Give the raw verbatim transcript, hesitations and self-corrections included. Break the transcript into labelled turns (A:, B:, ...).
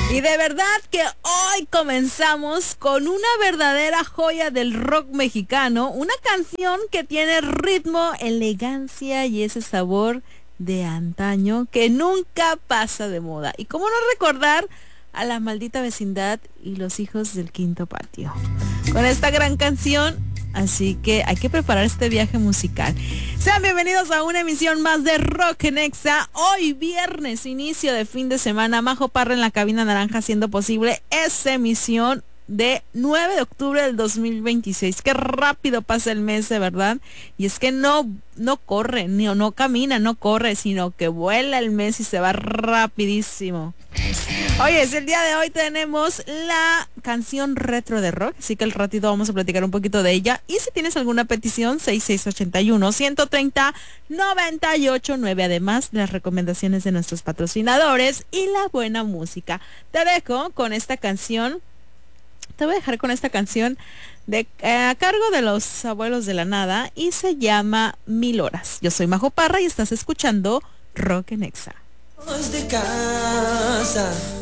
A: Y de verdad que hoy comenzamos con una verdadera joya del rock mexicano, una canción que tiene ritmo, elegancia y ese sabor de antaño que nunca pasa de moda. Y cómo no recordar a La Maldita Vecindad y Los Hijos del Quinto Patio con esta gran canción. Así que hay que preparar este viaje musical. Sean bienvenidos a una emisión más de Rock en Exa. Hoy viernes, inicio de fin de semana. Majo Parra en la cabina naranja haciendo posible esa emisión de nueve de octubre del dos mil veintiséis. Qué rápido pasa el mes, de verdad. Y es que no, no corre, ni, no camina, no corre, sino que vuela el mes y se va rapidísimo. Oye, es el día de hoy tenemos la canción retro de rock, así que al ratito vamos a platicar un poquito de ella. Y si tienes alguna petición, seis seis ocho uno, uno tres cero, nueve ocho nueve, además de las recomendaciones de nuestros patrocinadores y la buena música. Te dejo con esta canción, te voy a dejar con esta canción de, eh, a cargo de Los Abuelos de la Nada y se llama Mil Horas. Yo soy Majo Parra y estás escuchando Rock en Exa.
B: De casa